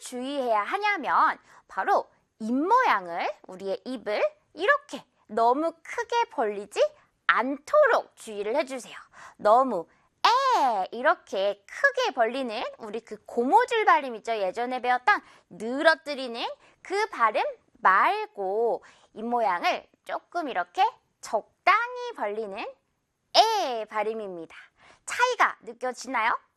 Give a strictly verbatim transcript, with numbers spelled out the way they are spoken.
주의해야 하냐면 바로 입모양을, 우리의 입을 이렇게 너무 크게 벌리지 않도록 주의를 해주세요. 너무 에 이렇게 크게 벌리는 우리 그 고무줄 발음 있죠? 예전에 배웠던 늘어뜨리는 그 발음 말고 입모양을 조금 이렇게 적당히 벌리는 에 발음입니다. 차이가 느껴지나요?